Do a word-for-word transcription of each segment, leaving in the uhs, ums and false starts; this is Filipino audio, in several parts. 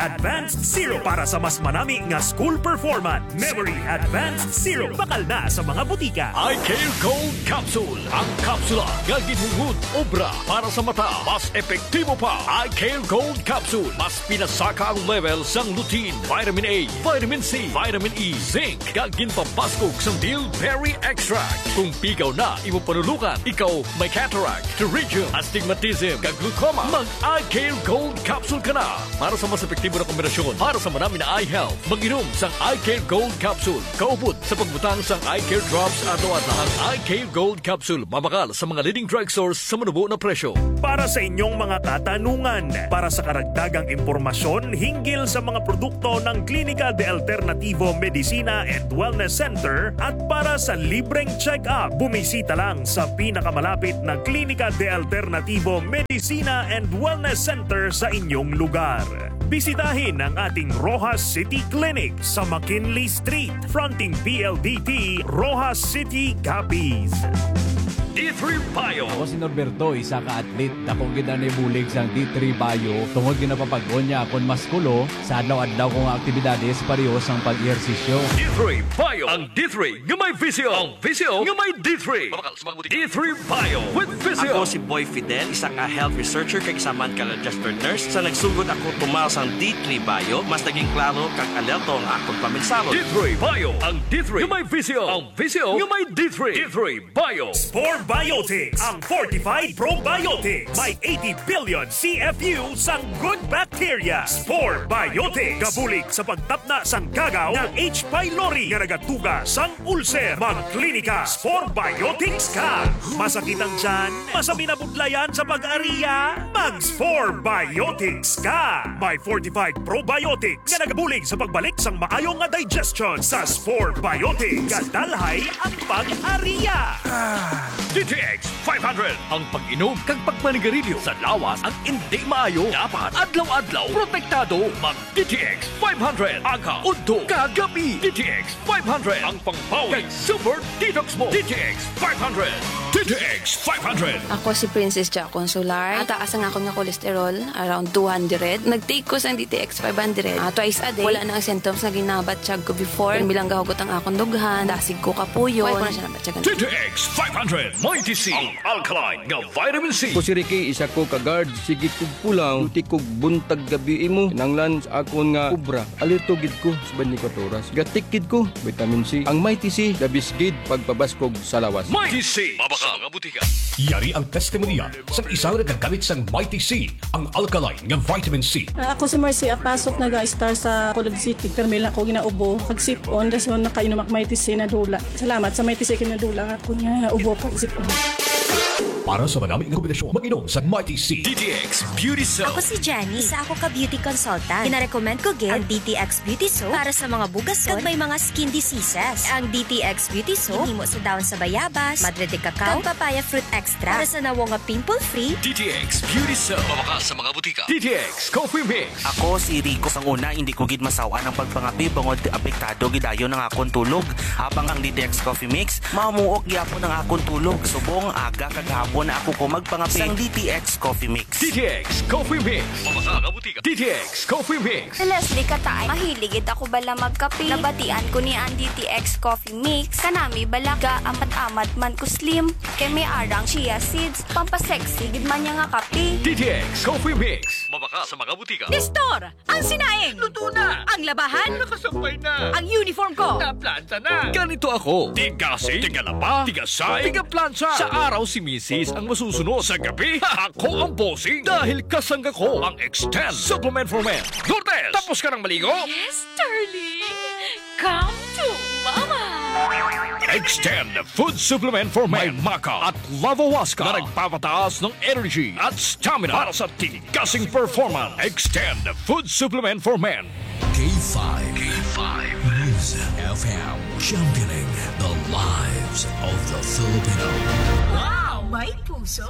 Advanced Zero para sa mas manami nga school performance. Memory Advanced Zero bakal na sa mga butika. iCare Gold Capsule. Ang kapsula nga ginhungod obra para sa mata. Mas epektibo pa. iCare Gold Capsule. Mas pinasaka ang level sang lutein, vitamin A, vitamin C, vitamin E, zinc. Gagin pampaskog sang bilberry extract. Kung pigaw na, imo panulukan. Ikaw may cataract, pterygium, astigmatism, kag glaucoma. Mag-iCare Gold Capsule ka na. Para sa mas epektibo na kombinasyon. Para sa marami na eye health. Mag-inom sang iCare Gold Capsule. Kaupod sa pagbutang sang iCare Drops ato-ato. Ang iCare Gold Capsule mabakal sa mga leading drugstores sa manubo na presyo. Para sa inyong mga katanungan, para sa karagdagang impormasyon hinggil sa mga produkto ng Klinika de Alternativo Medicina and Wellness Center at para sa libreng check-up, bumisita lang sa pinakamalapit na Klinika de Alternativo Medicina and Wellness Center sa inyong lugar. Bisitahin ang ating Rojas City Clinic sa McKinley Street, fronting P L D T, Rojas City, Capiz. D three Bio. Ako si Norberto, isa ka atlet. Dakong ginanay bulig sang D three Bio. Tungod ginapapagod niya akong maskulo sa adlaw-adlaw kong aktibidades parehos ang pag-ehersisyo. D three Bio. Ang D three nga may visio. Ang visio nga may D three. D three Bio with visio. Ako si Boy Fidel, isa ka health researcher kag isa man ka registered nurse. Sa nagsugod ako tumal sang D three Bio, mas naging klaro kag alerto ang akong paminsalo. D three Bio. Ang D three nga may visio. Ang visio nga may D three. D three Bio. Spore Biotics, ang Fortified Probiotics. May eighty billion C F U sang good bacteria. Spore Biotics. Kabulig sa pagtapna sang kagaw ng H. pylori nga nagatuga sang ulcer. Magklinika Spore Biotics ka. Masakit ang tiyan, masabi na budlayan sa pag-ariya. Mag-Spore Biotics ka. May Fortified Probiotics nga nagabulig sa pagbalik sang maayong nga digestion. Sa Spore Biotics, kadalhay ang pag-ariya. D T X five hundred. Ang pag-inom kag pagpanigarilyo sa lawas ang hindi maayo. Dapat adlaw-adlaw protektado. Mag-D T X five hundred. Aga, udto, kagabi. D T X five hundred. Ang pangpawi kag super detox mo. D T X five hundred. D T X five hundred. Ako si Princess Jack Consular. Ataas ang ako nga kolesterol, around two hundred. Nag-take ko sa D T X five hundred. Uh, twice a day. Wala na ang symptoms na ginabatsyag ko before. Bilang gahugot ang akong dughan. Dasig ko kapuyon. Wala ko na siya nabatyagan. D T X five hundred. Mighty C. Ang alkaline nga vitamin C. Ko si Ricky, isa ko ka-guard. Sige kog pulang, tuti kog buntag gabi mo. Nanglan sa akon nga ubra. Alitugid ko sa twenty-four oras. Gatikid ko, vitamin C. Ang Mighty C, dabisgid pagpabaskog sa lawas. Mighty C. Mabaka nga butika. Yari ang testimonya sa isang nagagamit sang Mighty C. Ang alkaline nga vitamin C. Uh, ako si Marcy, apasok nag-star sa Colod City. Pero may lang ako ginaubo. Pag-sip-on, das mo nakainom ak Mighty C na dula. Salamat sa Mighty C kinadula. Ako nga ubo pag-sip-on. Para sa maraming kombinasyon, mag-inom sa Mighty C. D T X Beauty Soap. Ako si Jenny. Isa ako ka beauty consultant. Pinarecommend ko gid ang D T X Beauty Soap para sa mga bugason kag may mga skin diseases. Ang D T X Beauty Soap himo sa daon sa bayabas, madre de cacao, kag papaya fruit extra para sa nawo nga pimple-free. D T X Beauty Soap. Mabakas sa mga butika. D T X Coffee Mix. Ako si Rico. Sang una, hindi ko gid masawa ng pagpangapi bangod apektado gidayon ng akong tulog. Habang ang D T X Coffee Mix, mamuok gyapon ng akong tulog. Subong aga kag hapon na ako ko magpangapi sang D T X Coffee Mix. D T X Coffee Mix. Mabaka nga butika. D T X Coffee Mix. Leslie Katay, mahiligid ako bala magkape. Nabatian ko ni ang D T X Coffee Mix. Kanami bala ga amat-amat man ko slim. Kay may arang chia seeds. Pampasexy gid man niya nga kape. D T X Coffee Mix. Mabaka sa mga butika. Nestor, ang sinaing. Luto na. Ang labahan. Nakasampay na. Ang uniform ko. Naplanta na. Ganito ako. Tigasi, tigalaba, tigasay, tigaplansya. Sa araw si Missus ang masusunod. Sa gabi, ako ang bossing. Dahil kasangga ko ang Extend Supplement for Men. Lourdes, tapos ka ng maligo? Yes, darling. Come to Mama. Extend Food Supplement for Men. May Maca at Lavawaska na nagpapataas ng energy at stamina para sa tigasing performance. Extend Food Supplement for Men. K five. K five. News F M. Championing the lives of the Filipino. Wow, may puso.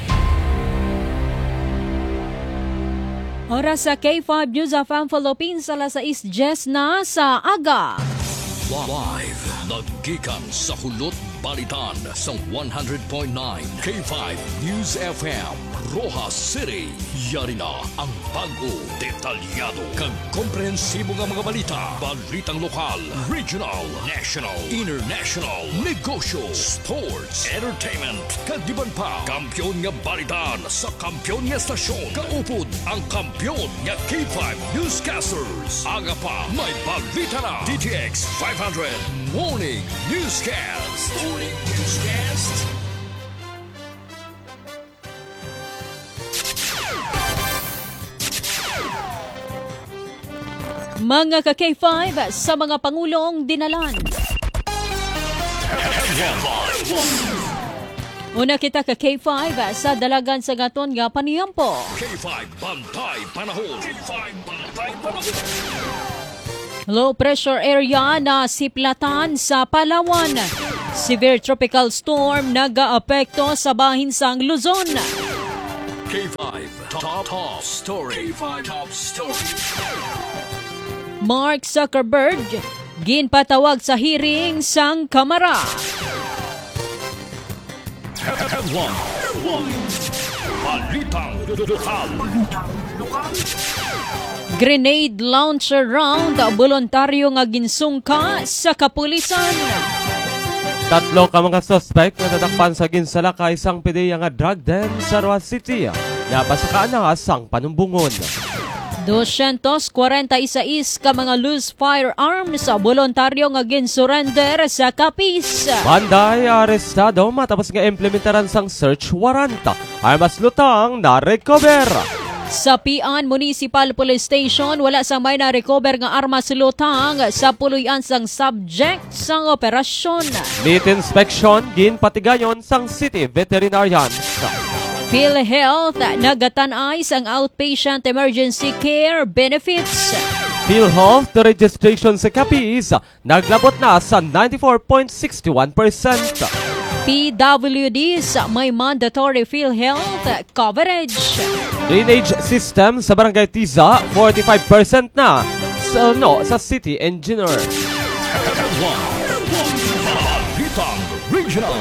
Oras sa K five News of M Philippines, alas sais Jess na sa aga. Live, naggikan sa Hulot Balitan sa one hundred point nine K five News F M. Rojas City. Yari na ang bago, detalyado, kag komprehensibo nga mga balita. Balitang lokal, regional, national, international, negosyo, sports, entertainment, kag diban pa. Kampyon nga balitan sa kampyon nga estasyon. Kaupod ang kampyon nga K five Newscasters. Aga pa, may balita na. D T X five hundred Morning Newscast. Morning Newscast. Mga ka-K five sa mga Pangulong dinalan. Una kita ka-K five sa dalagan sa gaton nga paniyampo. K five Bantay Panahon. K five Bantay Panahon. Low pressure area na siplatan sa Palawan. Severe tropical storm nag-aapekto sa bahinsang Luzon. K five Top Top Story. K five Top Story. Mark Zuckerberg ginpatawag sa hearing sang Kamara. Balitang lokal. Grenade launcher round voluntaryo nga ginsungka sa kapulisan. Tatlo ka mga suspect na tatakpan sa ginsalakay isang pideya nga drug den sa Roa City. Napasakaan na nga sang panumbungon. two hundred forty-six ka mga loose firearms sa voluntaryo nga gin-surrender sa Capiz. Banday arestado matapos nga implementaran sang search warrant. Armas lutang na recover. Sa Pian Municipal Police Station, wala sa may na-recover nga armas lutang sa puluyan sang subject sang operasyon. Meat inspection ginpatigayon sang City Veterinarians. PhilHealth nagatanay sang outpatient emergency care benefits. PhilHealth registration sa Capiz naglabot na sa ninety-four point six one percent. P W Ds may mandatory PhilHealth coverage. Drainage system sa Barangay Tiza forty-five percent na sa, no, sa City Engineer. Regional.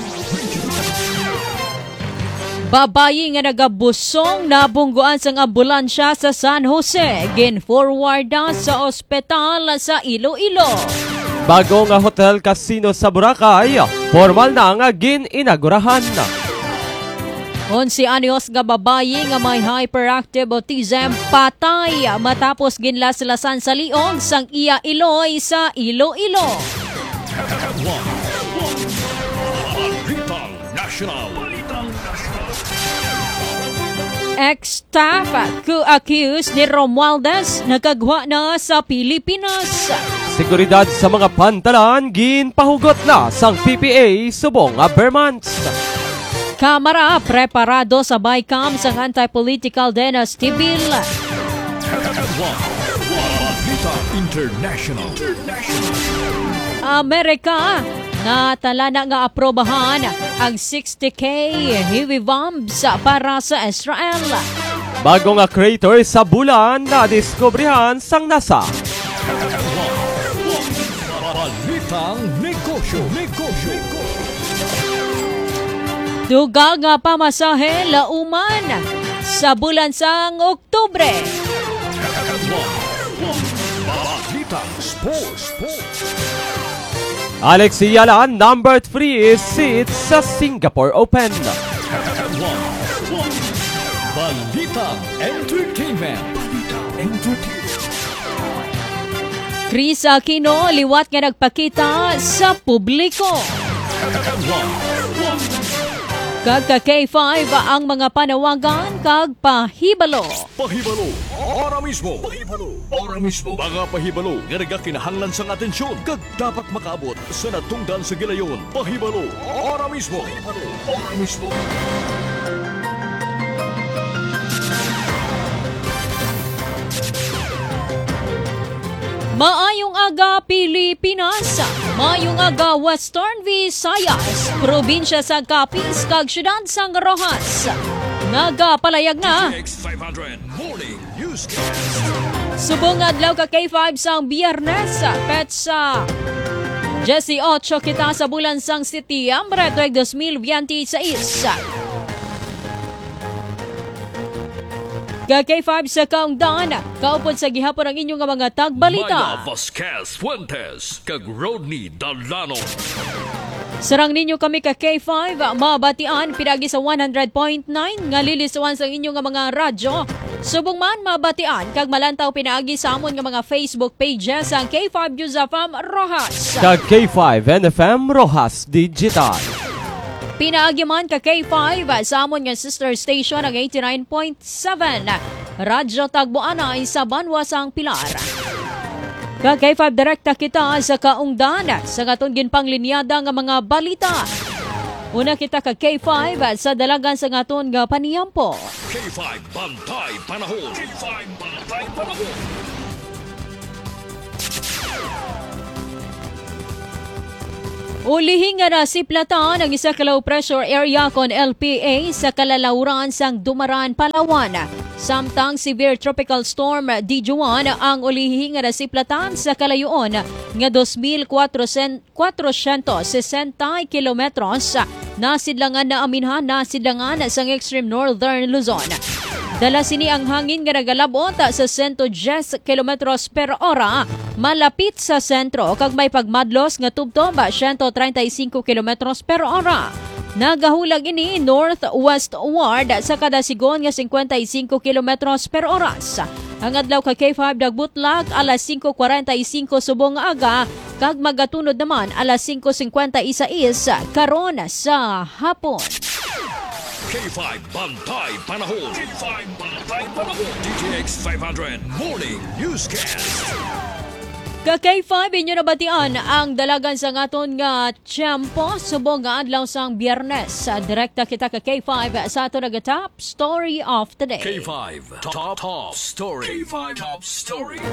Babayi nga nagabusong nabungguan sang ambulansya sa San Jose, gin-forwarda sa ospital sa Iloilo. Bago nga hotel casino sa Boracay, formal na nga gin-inagurahan. Onsi anyos nga babayi nga may hyperactive autism patay matapos ginlaslasan sa liog sang iya Iloy sa Iloilo. Balitang National. Ex-staff ku-accused ni Romualdez nagkagwa na sa Pilipinas. Seguridad sa mga pantalan ginpahugot na sang P P A subong nga Vermonts. Kamara preparado sa BICAM sa anti-political dynasty bill. International. Amerika natala na nga aprobahan ang sixty K heavy bombs para sa Israel. Bago nga crater sa bulan na diskubrihan sang NASA. Balitang negosyo. Negosyo. Duga nga pamasahe lauman sa bulan sang Oktubre. Balitang sports. Alex Yala, number three seats sa Singapore Open. Balitang entertainment. Chris Aquino, liwat nga nagpakita sa publiko. Kag ka K five ang mga panawagan kag pahibalo. Pahibalo, ora mismo. Pahibalo, ora mismo. Mga pahibalo nga nagakinahanglan sang atensyon kag dapat makaabot sa natungdan sa gilayon. Pahibalo, ora mismo. Pahibalo, ora mismo. Maayong aga Pilipinas, maayong aga Western Visayas, probinsya sa Capiz kag syudad sang Rojas. Nagapalayag na. five hundred Morning Newscast. Subong adlaw ka K five sang Biyernes, petsa eighteen kita sa bulan sang Setiembre tuig twenty twenty-six. Ka K five sa kaungdan, kaupod sa gihapon ang inyong mga tagbalita. Maya Vasquez Fuentes, kag Rodney Dalano. Sarang ninyo kami ka K five, mabatian pinagi sa one hundred point nine nga liliswan sa inyong nga mga radyo. Subong man mabatian kag malantaw pinaagi sa amon nga mga Facebook pages ang K five News F M Rojas. Kag K five N F M Rojas Digital. Pinaagi man ka K five sa amon nga sister station ang eighty-nine point seven. Radyo Tagboana sa Banwasang Pilar. Ka K five direkta kita sa kaungdan sa katon ginpanglinyada nga mga balita. Una kita ka K five sa dalagan sa ngaton nga paniyampo. K five Bantay Panahon. K five Bantay Panahon. Ulihin nga na si Platan ang isa ka low pressure area kon L P A sa kalalauran sang Dumaran, Palawan. Samtang severe tropical storm D Juan ang ulihin nga na si Platan sa kalayoon nga two thousand four hundred sixty kilometros na sidlangan na aminhan na sidlangan sang extreme northern Luzon. Dala sini ang hangin nga nagalabot sa one hundred ten kilometros per hora malapit sa sentro kag may pagmadlos nga tubtob one hundred thirty-five kilometros per hora. Nagahulag ini northwestward sa kada sigon nga fifty-five kilometros per oras. Ang adlaw ka K five dagbutlak alas five forty-five subong aga kag magatunod naman alas five fifty-one karon sa hapon. K five Bantay Panahon. K five Bantay Panahon. D T X five hundred Morning Newscast. Ka K five inyo nabatian ang dalagan sa ngaton nga tiyempo subong nga adlaw sang Biyernes. Direkta kita ka K five sa ato nga top story of the day. K five Top Top Story. K five Top Story.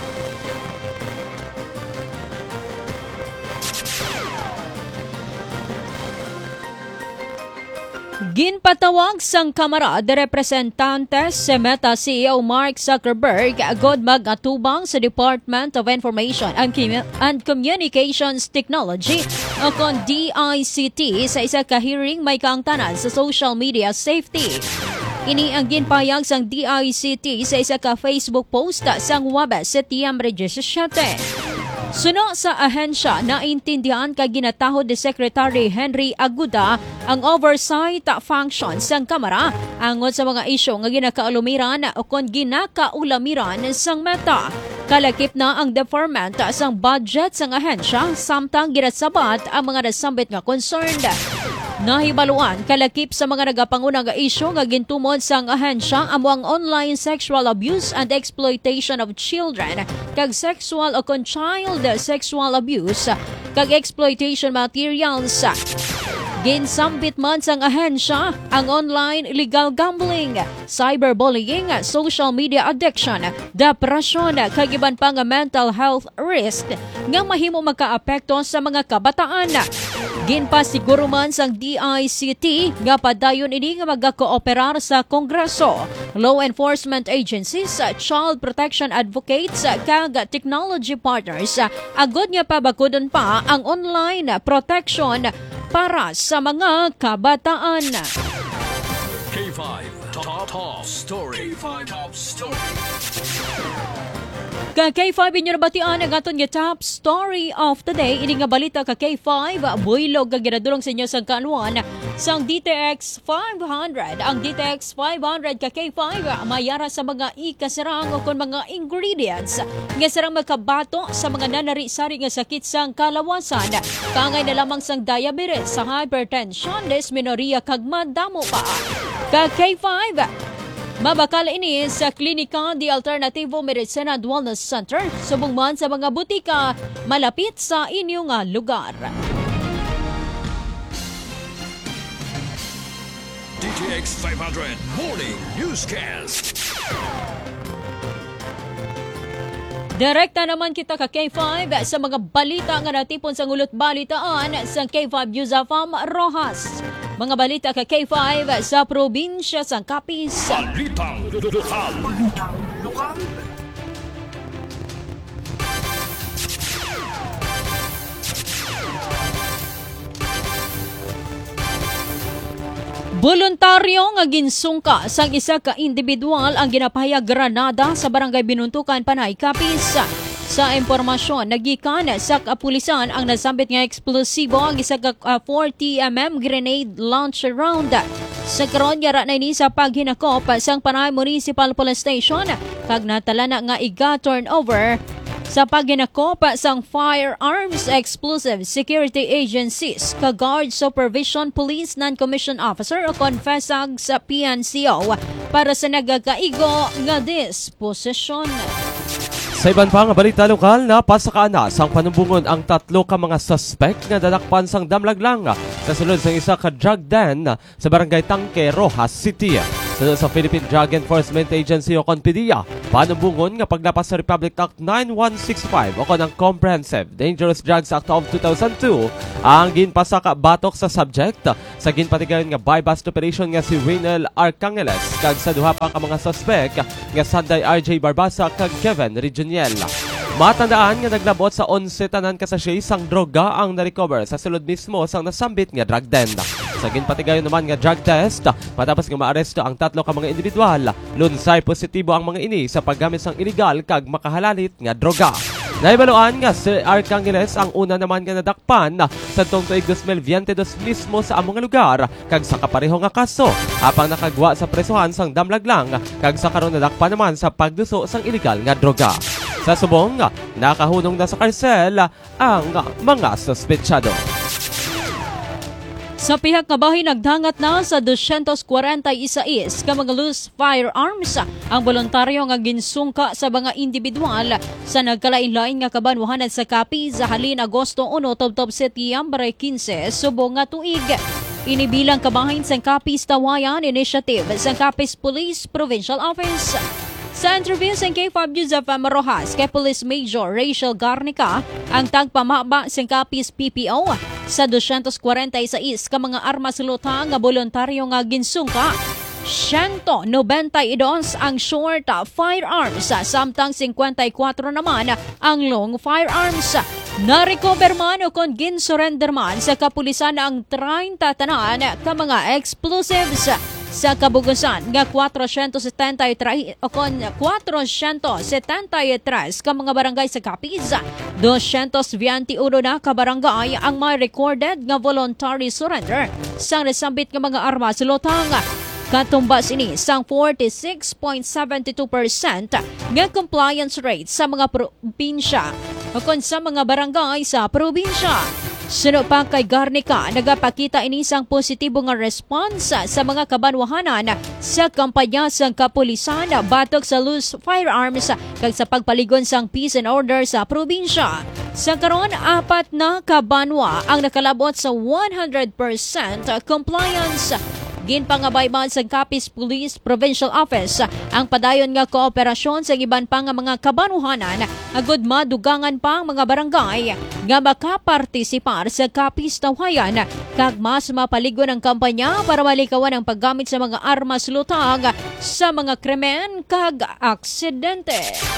Ginpatawag sang Kamara de Representantes si Meta C E O Mark Zuckerberg agod magatubang sa Department of Information and Communications Technology o kon D I C T sa isa ka hearing may kaangtanan sa social media safety. Ini ang ginpayag sang D I C T sa isa ka Facebook post sang Webes Setyembre seventeen. Suno sa ahensya, naintindihan kag ginatahod ni Secretary Henry Aguda ang oversight function sang Kamara angon sa mga isyu nga ginakaalumiran o kon ginakaulamiran sang Meta. Kalakip na ang deferment sang budget sang ahensya samtang ginasabat ang mga nasambit nga concerned. Nahibaluan kalakip sa mga nagapanguna nga isyu nga gintumod sang ahensya amo ang online sexual abuse and exploitation of children kag sexual o kon child sexual abuse kag exploitation materials. Ginsambit man sang ahensya ang online illegal gambling, cyberbullying, social media addiction, depression kag iban pa nga mental health risk nga mahimo magkaapekto sa mga kabataan. Ginpasiguro man sang D I C T nga padayon ini nga magkooperar sa Kongreso, law enforcement agencies, child protection advocates kag technology partners agod nga pabakudon pa ang online protection para sa mga kabataan. K five Top Top Story. K five Top Story. Ka K five inyo nabatian ang aton nga top story of the day. Ini nga balita ka K five, builog nga ginadulong sa inyo sang kanuan sang D T X five hundred. Ang D T X five hundred ka K five mayara sa mga ikasarang o kon mga ingredients nga sarang makabato sa mga nanari-sari nga sakit sang kalawasan. Kangay na lamang sang diabetes, sa hypertension, dysmenorrhea kag madamo pa. Ka K five mabakal ini sa klinika di Alternativo Medicine and Wellness Center subong man sa mga butika malapit sa inyong nga lugar. D T X five hundred Morning Newscast. Direkta naman kita ka K five sa mga balita nga natipon sa ngulot balitaan sa K five News F M Rojas. Mga balita ka K five sa probinsya sang Capiz. Balitang lokal. Balitang lokal. Voluntaryo nga ginsungka sang isa ka individual ang ginapahayag granada sa barangay Binuntukan, Panay, Capiz. Sa impormasyon, nagikan sa kapulisan ang nasambit nga eksplosibo ang isa ka uh, forty millimeter grenade launcher round. Sa karon yara na ini sa paghinakop sang Panay Municipal Police Station kag natala na nga iga turnover sa paghinakop sang Firearms Explosive Security Agencies ka Guard Supervision Police Non-Commissioned Officer o confessag sa P N C O para sa nagakaigo nga disposisyon. Sa iban pa nga balita lokal, napasaka na sang panumbungon ang tatlo ka mga suspect nga dadakpan sang damlaglang sa sulod sang isa ka drug den sa barangay Tangke, Rojas City. Sunod sa Philippine Drug Enforcement Agency o C O N P D I A, panumbungon nga paglapas sa Republic Act nine one six five o kon ang Comprehensive Dangerous Drugs Act of two thousand two ang ginpasaka batok sa subject sa ginpatigayon nga buy-bust operation nga si Raynel Arcangeles kag sa duha pa ka mga suspect nga Sanday R J Barbasa kag Kevin Regioniel. Matandaan nga naglabot sa onse tanan kasasya sang droga ang na-recover sa sulod mismo sang nasambit nga drug den. Sa ginpatigayon naman nga drug test, matapos nga maaresto ang tatlo ka mga individual, lunsay positibo ang mga ini sa paggamit sang illegal kag makahalalit nga droga. Naibaluan nga si Arcangeles ang una naman nga nadakpan sa tong tuig twenty twenty-two mismo sa among lugar kag sa kapareho nga kaso apang nakagwa sa presuhan sang damlaglang kag sa karon nadakpan naman sa pagduso sang illegal nga droga. Sa subong, nakahunong na sa karsel ang mga suspetsado. Sa pihak nga bahin, nagdangat na sa two forty-one ka mga loose firearms ang voluntaryo nga ginsungka sa mga individual sa nagkalain-lain nga kabanwahanan sa Capiz sa halin Agosto one tubtob Setyembre fifteen subong nga tuig. Inibilang kabahin sa Capiz Tawayan Initiative sa Capiz Police Provincial Office. Sa interview sa kay Fab Joseph Marojas kay Police Major Rachel Garnica, ang tagpamaba sa Capiz P P O sa two forty-one ka mga armas lutang nga voluntaryo nga ginsungka. one ninety-two ang short firearms, samtang fifty-four naman ang long firearms. Na-recover man o kon gin-surrender man sa kapulisan ang thirty tanan ka mga explosives. Sa kabugusan nga four seventy-three o kon four seventy-three ka mga barangay sa Capiz, two twenty-one na ka barangay ang may recorded nga voluntary surrender sa nasambit nga mga armas lutang. Katumbas ini sang forty-six point seven two percent nga compliance rate sa mga probinsya o kon sa mga barangay sa probinsya. Sunod pa kay Garnica, nagapakita ini sang positibo nga response sa mga kabanwahanan sa kampanya sang kapulisan batok sa loose firearms kag sa pagpaligon sang peace and order sa probinsya. Sa karon, apat na kabanwa ang nakalabot sa one hundred percent compliance. Ginpangabayban sa Capiz Police Provincial Office ang padayon nga kooperasyon sa iban pa nga mga kabanuhanan agud madugangan pa ang mga barangay nga makapartisipar sa Capiz Tawayan kag mas mapaligon ang kampanya para malikawan ang paggamit sa mga armas lutang sa mga krimen kag aksidente.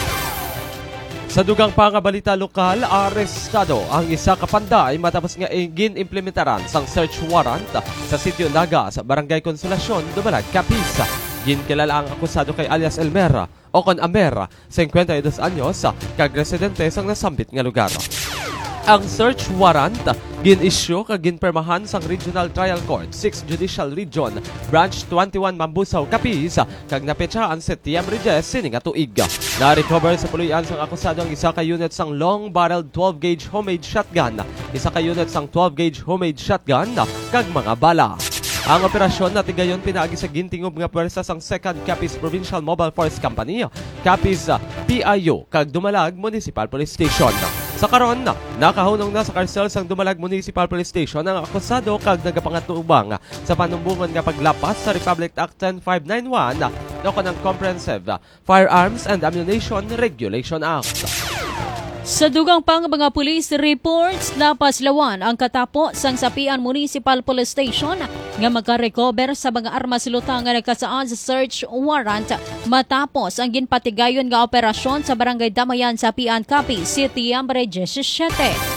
Sa dugang pangabalita lokal, arestado ang isa ka panday matapos nga gin-implementaran sang search warrant sa Sitio Naga sa Barangay Konsolasyon, Dumalag, Capiz. Ginkilala ang akusado kay alias Elmera o kon Amera, fifty-two anyos, kag residente sang nasambit nga lugar. Ang search warrant gin-issue kag ginpermahan sang Regional Trial Court sixth Judicial Region Branch twenty-one Mambusaw, Capiz kag napetsaan Setyembre ten sining nga tuig. Na-recover sa puluyan sang akusado ang isa ka unit sang long-barreled twelve gauge homemade shotgun, isa ka unit sang twelve gauge homemade shotgun kag mga bala. Ang operasyon na tigayon pinaagi sa gintingob nga pwersa sang second Capiz Provincial Mobile Force Company, Capiz P I O kag Dumalag Municipal Police Station. Sa karon, nakahunong na sa karsel sang Dumalag Municipal Police Station ang akusado kag nagapangatubang sa panumbungon nga paglapas sa Republic Act ten five ninety-one o kanang Comprehensive Firearms and Ammunition Regulation Act. Sa dugang pang mga police reports, napaslawan ang katapo sang Sapian Municipal Police Station nga magka-recover sa mga armas lutang nga nagkasaan sa search warrant matapos ang ginpatigayon nga operasyon sa Barangay Damayan sa Sapian, Capiz, Setyembre seventeen.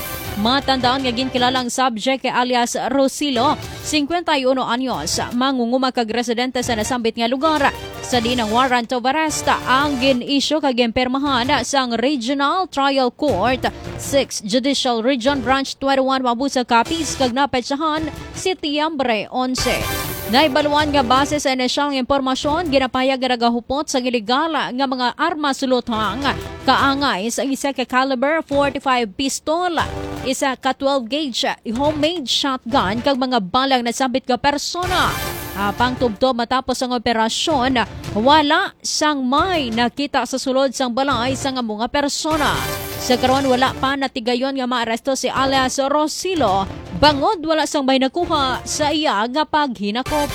Matandaan nga ginkilalang subject kay alias Rosilo, fifty-one anyos, mangunguma kag residente sa nasambit nga lugar. Sa di ng warrant of arrest ang gin-issue kag impermahan sang Regional Trial Court sixth Judicial Region Branch twenty-one Mabusa Capiz kag napetsahan Setyembre eleven. Naibaluan nga base sa inisyang impormasyon, ginapayag nga nagahupot sa iligal nga mga armas sulotang kaangay sa isa ka caliber forty-five pistol, isa ka twelve gauge homemade shotgun kag mga balang nasambit nga persona. Apang tubtob matapos ang operasyon, wala sang may nakita sa sulod sang balay sang mga persona. Sa karon wala pa natigayon nga maaresto si alias Rosilo, bangod wala sang may nakuha sa iya nga paghinakop.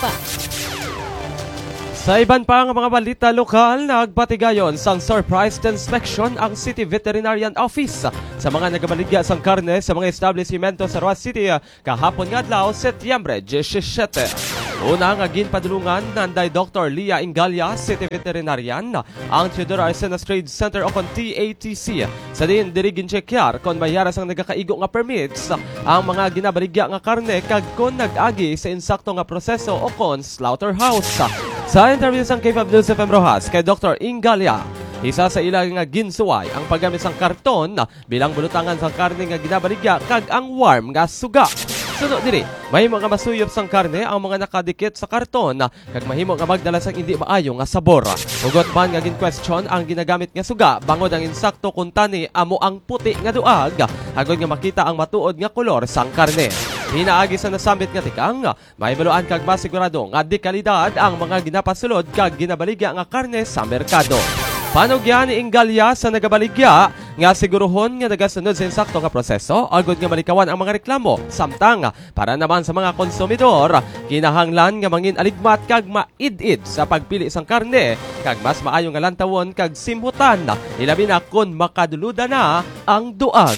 Sa iban pa nga mga balita lokal, nagpatigayon sang surprise inspection ang City Veterinarian Office sa mga nagabaligya sang karne sa mga establishmento sa Roa City kahapon nga adlaw Setyembre seventeen. Una nga ginpadulungan nanday Doctor Lia Ingalia, City Veterinarian, ang Theodore Arsenas Trade Center o kon T A T C. Sa din diri ginchekyar kon mayara sang nagakaigo nga permits ang mga ginabaligya nga karne kag kon nag-agi sa insakto nga proseso o kon slaughterhouse. Sa interview sang K five News F M Rojas kay Doctor Ingalia, isa sa ilang nga ginsuway ang paggamit sang karton bilang bulutangan sang karne nga ginabaligya kag ang warm nga suga. Sunod diri, may mga masuyop sang karne ang mga nakadikit sa karton kag mahimo nga magdala sang hindi maayo nga sabor. Ugot man nga gin-question ang ginagamit nga suga bangod ang insakto kun tani amo ang puti nga duag agod nga makita ang matuod nga kolor sang karne. Hinaagi sa nasambit nga tikang, may baluan kag masigurado nga di kalidad ang mga ginapasulod kag ginabaligya nga karne sa merkado. Panugya ni Ingalia sa nagabaligya nga siguruhon nga nagasunod sa insakto nga proseso agod nga malikawan ang mga reklamo. Samtang para naman sa mga konsumidor, kinahanglan nga mangin aligmat kag maid-id sa pagpili sang karne kag mas maayo nga lantawon kag simhutan ilabi na kun makaduluda na ang duag.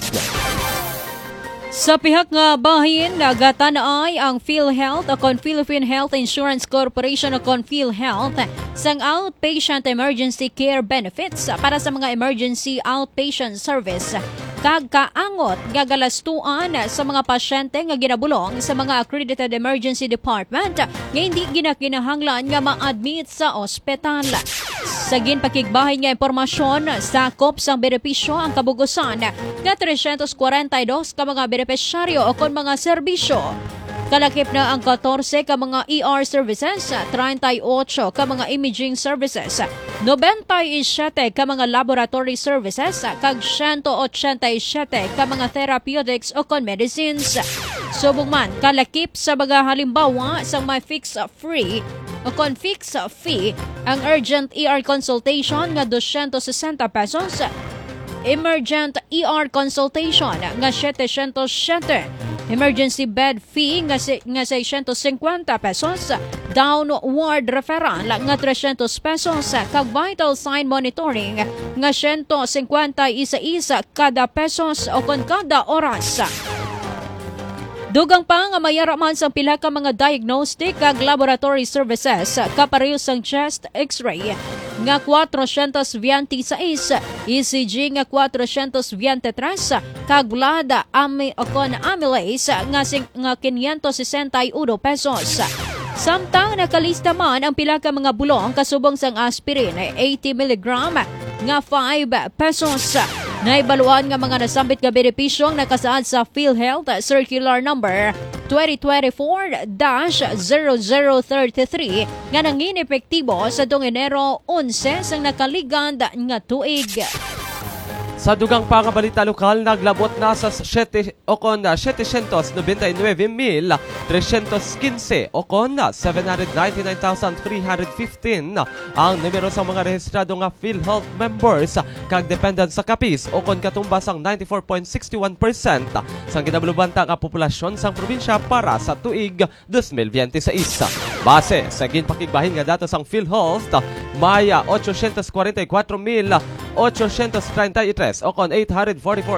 Sa pihak nga bahin, nagatanaay ang PhilHealth o kon Philippine Health Insurance Corporation o kon PhilHealth sang outpatient emergency care benefits para sa mga emergency outpatient service. Kag kaangot nga galastuan sa mga pasyente nga ginabulong sa mga accredited emergency department nga hindi ginakinahanglan nga ma-admit sa ospital. Sa ginpakigbahin nga impormasyon, sakop sang benepisyo ang kabugusan nga three hundred forty-two ka mga benepisyaryo o kon mga serbisyo. Kalakip na ang fourteen ka mga E R services, thirty-eight ka mga imaging services, ninety-seven ka mga laboratory services, kag one eighty-seven ka mga therapeutics o kon medicines. Subong man, kalakip sa mga halimbawa sa may fix-free o kon fix-fee, ang urgent E R consultation nga two hundred sixty pesos, emergent E R consultation nga seven hundred seven, emergency bed fee nga, si, nga six hundred fifty pesos, downward referral nga three hundred pesos, kag vital sign monitoring nga one hundred fifty-one kada pesos o kon kada oras. Dugang pa nga mayaraman sa pila ka mga diagnostic kag laboratory services kapareho sang chest x-ray nga four hundred twenty-six, E C G nga four hundred twenty-three, kag blood ami o kon amylase nga sing, nga five hundred sixty-one pesos. Samtang nakalista man ang pila ka mga bulong kasubong sang aspirin eighty milligram nga five pesos. Naibaluan nga mga nasambit nga benepisyong nakasaad sa PhilHealth Circular Number twenty twenty-four dash zero zero three-three nga nangin epektibo sa dong Enero eleven sang nakaligand nga tuig. Sa dugang pa nga balita lokal, naglabot na sa seven o kon seven hundred ninety-nine mil three hundred fifteen o kon seven hundred ninety-nine thousand three hundred fifteen ang numero sa mga rehistrado nga PhilHealth members kag dependent sa kapis o kon katumbas ang ninety-four point six one percent sang kinabulubanta nga populasyon sang probinsya para sa tuig twenty twenty-six. Base sa ginpakigbahin nga datos sang PhilHealth, may eight hundred forty-four mil eight hundred thirty-three o kon eight hundred forty-four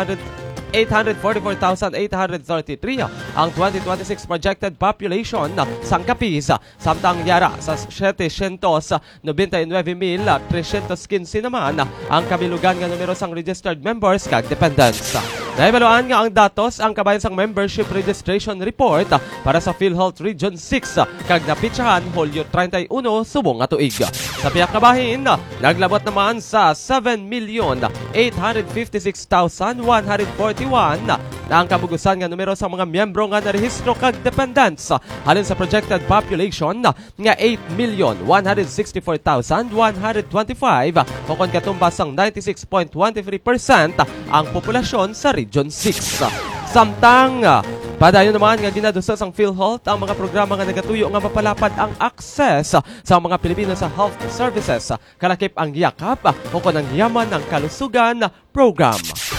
thousand eight hundred thirty-three ang twenty twenty-six projected population sang kapis, samtang yara sa seven hundred ninety-nine mil three hundred fifteen naman ang kabilugan nga numero sang registered members kag dependents. Naibaluan nga ang datos ang kabayan sang membership registration report para sa PhilHealth Region six kag napitsahan Hulyo thirty-one subong nga tuig. Sa piyak kabahin, naglabot naman sa seven million eight hundred fifty-six thousand one hundred forty-one na ang kabugusan nga numero sa mga miyembro nga narehistro kag dependents halin sa projected population nga eight million one hundred sixty-four thousand one hundred twenty-five kung katumbas ang ninety-six point one three percent ang populasyon sa Region six. Samtang padayon naman nga ginadusas ang PhilHealth ang mga programa nga nagatuyo nga mapalapad ang access sa mga Pilipino sa health services. Kalakip ang yakap o ang yaman ng kalusugan program.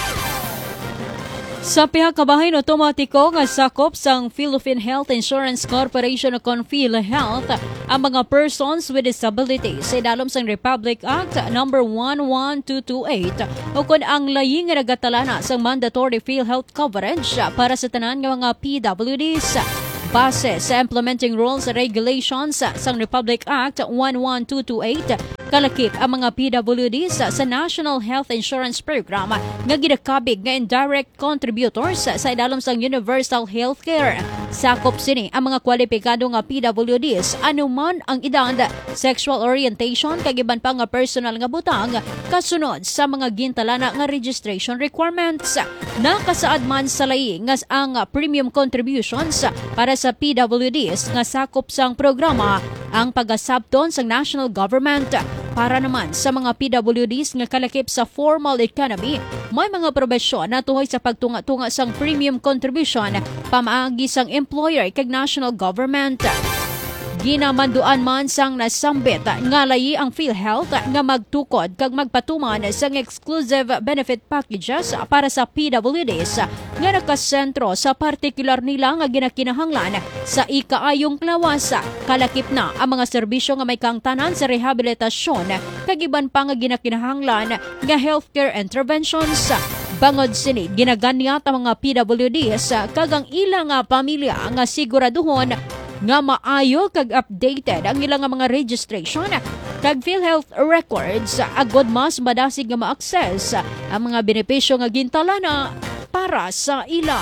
Sa pihak kabahin, otomatiko nga sakop sang Philippine Health Insurance Corporation o PhilHealth ang mga persons with disabilities sa idalom sang Republic Act number one one two two eight o kung ang laying nga nagatalana sang mandatory PhilHealth coverage para sa tanan nga mga P W Ds. Base sa implementing rules and regulations sang Republic Act one one two two eight, kalakip ang mga P W Ds sa National Health Insurance Program nga ginakabig nga indirect contributors sa idalom sang Universal Healthcare. Sakop sini ang mga kwalipikado nga P W Ds anuman ang edad, sexual orientation kag iban pa nga personal nga butang kasunod sa mga gintalana nga registration requirements. Nakasaad man sa laing nga ang premium contributions para sa P W Ds nga sakop sang programa ang pagasabton sa national government. Para naman sa mga P W Ds nga kalakip sa formal economy, may mga probesyon na tuhoy sa pagtunga-tunga sang premium contribution pamaagi sang employer kag national government. Ginamanduan man sang nasambit nga layi ang PhilHealth nga magtukod kag magpatuman sang exclusive benefit packages para sa P W Ds nga nakasentro sa partikular nila nga ginakinahanglan sa ikaayong lawas. Kalakip na ang mga serbisyo nga may kangtanan sa rehabilitasyon kag iban pa nga ginakinahanglan nga healthcare interventions. Bangod sini, ginaganyat ang mga P W Ds kag ang ilang pamilya nga siguraduhon nga maayo kag updated ang ilang mga registration kag PhilHealth records agod mas madasig nga ma-access ang mga benepisyo nga gintalana para sa ila.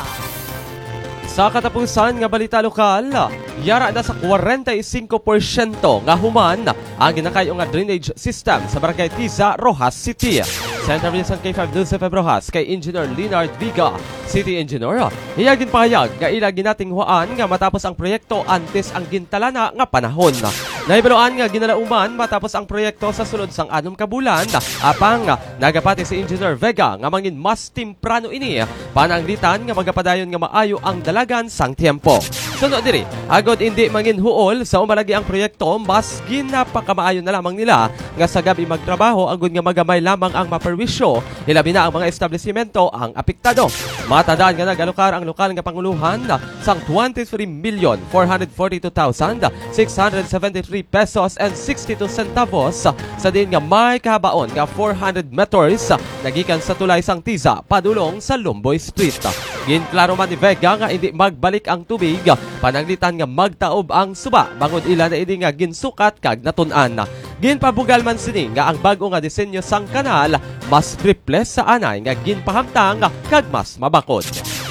Sa katapusan nga balita lokal, yara na sa forty-five percent nga human ang ginakayo nga drainage system sa Barangay Tiza, Rojas City. Sa interview sa K five News F M Rojas kay Engineer Leonard Viga, City Engineer, iyagin pahayag nga ila ginatinghuan nga matapos ang proyekto antes ang gintalana nga panahon. Nahibaluan nga ginalauman matapos ang proyekto sa sulod sang anom ka bulan, apang nagapati si Engineer Vega nga mangin mas temprano ini pananglitan nga magapadayon nga maayo ang dalagan sang tiempo. Sunod diri, agod hindi mangin huol sa umalagi ang proyekto, mas ginapakamaayo na lamang nila nga sa gabi magtrabaho agud nga magamay lamang ang maperwisyo, ilabi na ang mga establishmento ang apektado. Matandaan nga nagalukar ang lokal nga panguluhan sang twenty-three million four hundred forty-two thousand six hundred seventy-three pesos and sixty-two centavos sa din nga may kahabaon nga four hundred meters nagikan sa tulay sang Tiza padulong sa Lumboy Street. Ginklaro man ni Vega nga hindi magbalik ang tubig, pananglitan nga magtaob ang suba bangod ila na ini nga ginsukat kag natun-an. Ginpabugal man sini nga ang bago nga disenyo sang kanal mas triples sa anay nga ginpahamtang kag mas mabakod.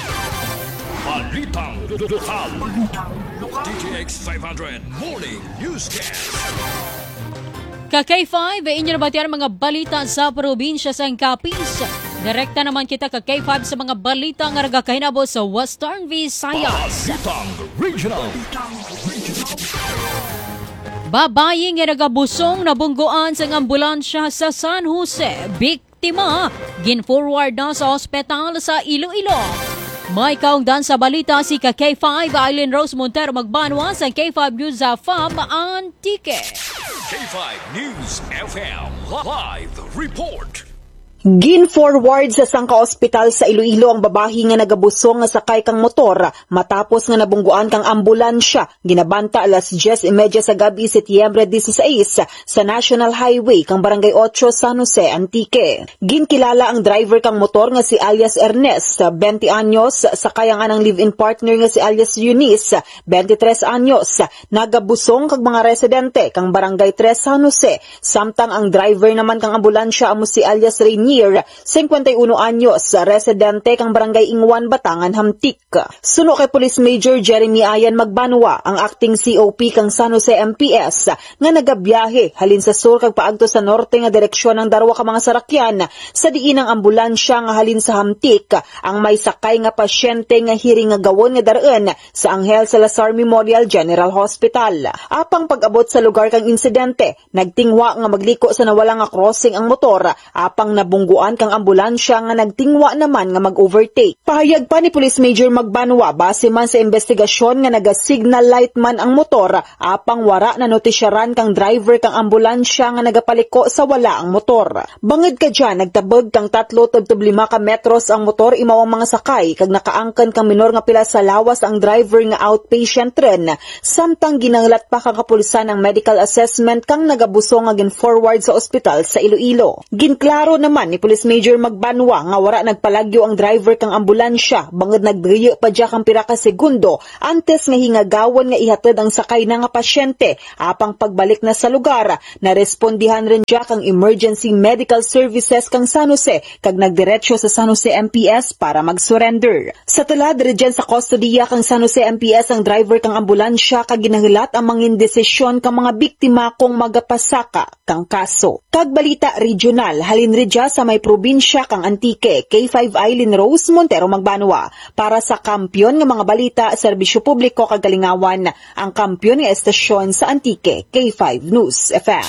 Balitang lokal. D T X five hundred Morning Newscast. Ka-K five, inyo nabatian mga balita sa probinsya sa Capiz. Direkta naman kita ka-K five sa mga balita nga nagakahinabo sa Western Visayas. Balitang Regional. Babayi nga nagabusong nabungguan sa ambulansya sa San Jose. Biktima, gin-forward na sa ospital sa Iloilo. May kaungdan sa balita si ka-K five, Eileen Rose Montero magbanwa sa K five News F M Antique. K five News F M Live Report. Gin-forward sa sangka ospital sa Iloilo ang babahi nga nagabusong nga sakay kang motor matapos nga nabungguan kang ambulansya. Ginabanta alas diyes y media sa gabi Setyembre dieciséis sa National Highway kang Barangay eight San Jose, Antique. Ginkilala ang driver kang motor nga si alias Ernest, twenty anyos, sakay ang anang live-in partner nga si alias Eunice, twenty-tres anyos. Nagabusong kag mga residente kang Barangay three San Jose, samtang ang driver naman kang ambulansya amo si alias Rainier, engineer, fifty-one anyos, residente kang barangay Ingwan, Batangan, Hamtik. Suno kay Police Major Jeremy Ayan Magbanwa, ang acting C O P kang San Jose M P S, nga nagabiyahe halin sa sur kag paagto sa norte nga direksyon ng darwa ka mga sarakyan sa diin ang ambulansya nga halin sa Hamtik ang may sakay nga pasyente nga hiring nga gawon nga daraan sa Angel Salazar Memorial General Hospital. Apang pag-abot sa lugar kang insidente, nagtingwa nga magliko sa nawala nga crossing ang motor, apang nabungguan kang ambulansya nga nagtingwa naman nga mag-overtake. Pahayag pa ni Police Major Magbanwa, base man sa investigasyon nga naga-signal light man ang motor, apang wara na notisyaran kang driver kang ambulansya nga nagapaliko sa wala ang motor. Bangod ka dyan, nagtabog kang tatlo tubtob lima ka metros ang motor imaw ang mga sakay, kag nakaangkan kang minor nga pila sa lawas ang driver nga outpatient ren, samtang ginanglat pa kang kapulisan ng medical assessment kang nagabuso nga gin-forward sa ospital sa Iloilo. Ginklaro naman ni Police Major Magbanwa nga wara nagpalagyo ang driver kang ambulansya, bangod nagdriyo pa dya kang pira ka segundo antes nga hingagawan nga ihatid ang sakay na nga pasyente. Apang pagbalik na sa lugar, narespondihan rin dya kang emergency medical services kang San Jose kag nagdiretso sa San Jose M P S para mag-surrender. Sa tulad rin sa kustodiya kang San Jose M P S ang driver kang ambulansya kag ginahilat ang mangin desisyon kang mga biktima kung magapasaka kang kaso. Kag balita regional, halin ridya sa may probinsya kang Antique, K five Eileen Rose Montero Magbanwa. Para sa kampyon ng mga balita, serbisyo publiko kag kalingawan, ang kampyon ng estasyon sa Antique, K five News F M.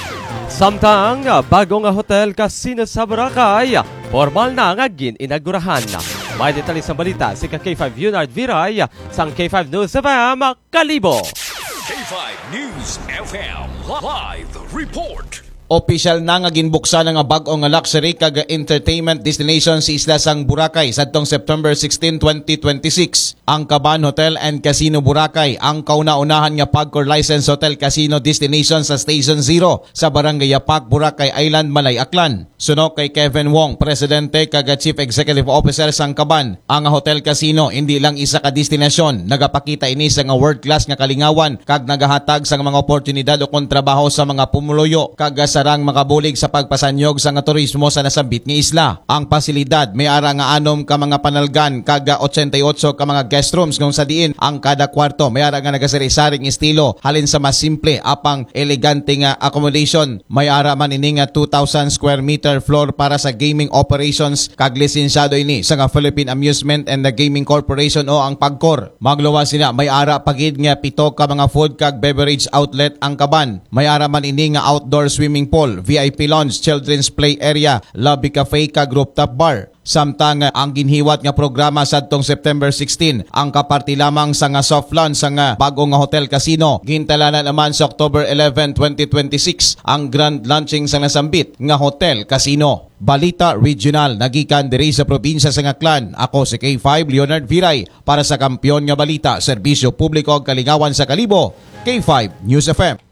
Samtang bagong hotel casino sa Boracay, formal na nga gin-inagurahan. May detalye sa balita si K five Yunard Viray sang K five News F M Kalibo. K five News F M Live Report. Opisyal na nga ginbuksan nga bag-o nga luxury kag entertainment destination sa isla sang Boracay sadtong September sixteen, twenty twenty-six. Ang Caban Hotel and Casino Boracay ang kauna-unahan nga Pagcor License Hotel Casino Destination sa Station Zero sa Barangay Yapak, Boracay Island, Malay, Aklan. Suno kay Kevin Wong, Presidente kag Chief Executive Officer sang Caban, ang Hotel Casino hindi lang isa ka destinasyon, nagapakita ini sa nga world-class nga kalingawan kag nagahatag sa mga oportunidad o kontrabaho sa mga pumuloyo kag sarang makabulig sa pagpasanyog sa nga turismo sa nasambit nga isla. Ang pasilidad may ara nga anom ka mga panalgan kag eighty-eight ka mga guest rooms kung sa diin ang kada kwarto may ara nga nagasari-saring estilo halin sa mas simple apang elegante nga accommodation. May ara man ini nga two thousand square meter floor para sa gaming operations kag lisensyado ini sa nga Philippine Amusement and the Gaming Corporation o ang Pagcor. Magluwas sila may ara pagid nga pito ka mga food kag beverage outlet ang Caban. May ara man ini nga outdoor swimming pool, V I P lounge, children's play area, lobby cafe kag rooftop bar. Samtang ang ginhiwat nga programa sadtong September sixteen ang kaparti lamang sa nga soft launch sa nga bagong nga hotel casino. Gintalanan naman sa October eleventh, twenty twenty-six ang grand launching sa nasambit nga hotel casino. Balita Regional nagikan diri sa probinsya sa Aklan. Ako si K five Leonard Viray para sa Kampiyon nga Balita, Serbisyo Publiko ug Kalingawan sa Kalibo, K five News F M.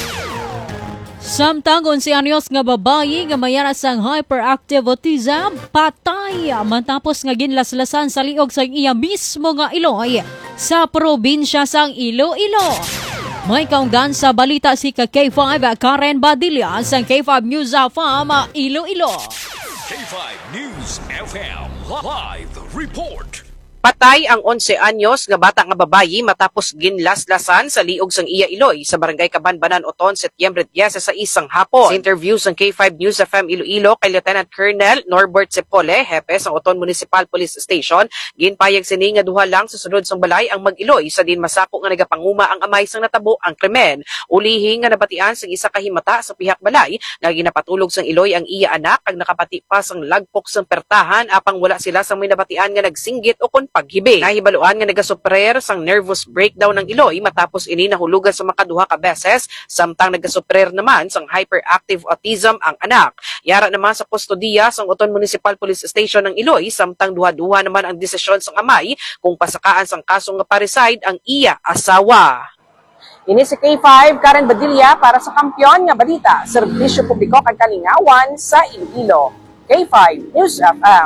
Samtang si anyos nga babayi nga mayara sang hyperactive autism patay matapos nga ginlaslasan sa liog sang iya mismo nga Iloy sa probinsya sang Iloilo. May kaunggan sa balita si K five Karen Badilla sang K five News F M Iloilo. K five News F M Live Report. Patay ang eleven anyos nga bata nga babayi matapos ginlaslasan sa liog sang iya Iloy sa barangay Kabanbanan Oton, Setyembre ten sa isang hapon. Sa interview sang K five News F M Iloilo kay Lieutenant Colonel Norbert Cepole, hepe sa Oton Municipal Police Station, ginpayag sini nga duha lang sa sunod sang balay ang mag-Iloy sa din masako nga nagapanguma ang amay sang natabo ang krimen. Ulihi nga nabatian sang isa ka himata sa pihak balay nga ginapatulog sang Iloy ang iya anak kag nakapati pa sang lagpok sang pertahan apang wala sila sang may nabatian nga nagsinggit o kon paghibi. Nahibaluan nga nagasuprer sang nervous breakdown ng Iloy matapos ini nahulugan sa makaduha ka beses, samtang nagasuprer naman sang hyperactive autism ang anak. Yara naman sa kustodiya sang Oton Municipal Police Station ng Iloy, samtang duha-duha naman ang desisyon sang amay kung pasakaan sang kasong nga parricide ang iya asawa. Ini si K five Karen Badilla para sa Kampiyon nga Balita, Serbisyo Publiko kag Kalingawan sa Iloilo. K five News F M.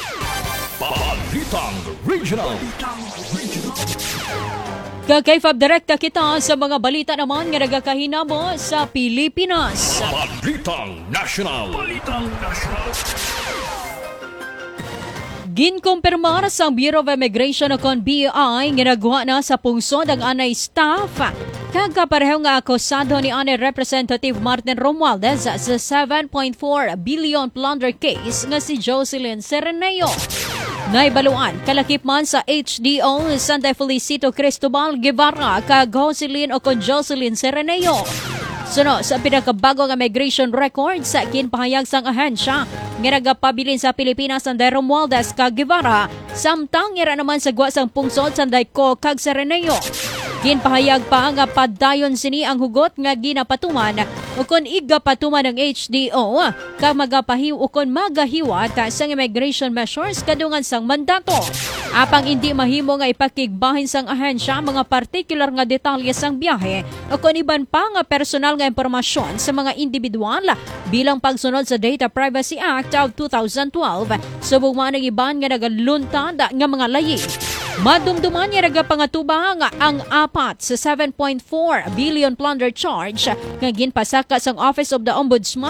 Balitang Regional. K five direkta kita sa mga balita naman nga nagakahinabo sa Pilipinas. Balitang National. Balitang National. Ginkumpirmar sa Bureau of Immigration o kon B I ginagawa na sa pungsod ang anay staff kagapareho nga akusado ni anay Representative Martin Romualdez sa seven point four billion plunder case nga si Jocelyn Sereneo. Naibaluan kalakip man sa H D O Santa Felicito Cristobal Guevara kag Jocelyn o kon Jocelyn Sereneo. Suno sa pinakabagong immigration record sa kinpahayag sang ahensya nga nagapabilin sa Pilipinas ang Romualdez kag Guevara samtang ira naman sa guwa sang pungsod sa Dayco kag Sereneo. Ginpahayag pa nga padayon sini ang hugot nga ginapatuman ukon igapatuman ng H D O kag magapahiw ukon magahiwat sa immigration measures kadungan sang mandato. Apang hindi mahimo nga ipakigbahin sang ahensya mga partikular nga detalye sang biyahe ukon iban pa nga personal nga impormasyon sa mga individual bilang pagsunod sa Data Privacy Act of two thousand twelve subong man ang iban nga nagaluntad nga mga layi. Madumduman niya nagapangatubang ang apat sa seven point four billion plunder charge nga ginpasaka sang Office of the Ombudsman